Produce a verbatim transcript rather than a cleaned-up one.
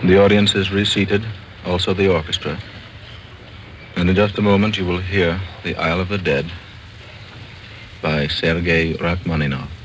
The audience is reseated, also the orchestra. And in just a moment you will hear The Isle of the Dead by Sergei Rachmaninoff.